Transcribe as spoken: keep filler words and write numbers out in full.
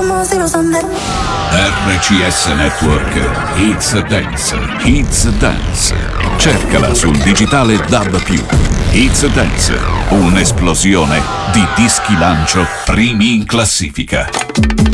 R C S Network It's Dance, It's Dance. Cercala sul digitale D A B più. It's Dance, un'esplosione di dischi lancio primi in classifica.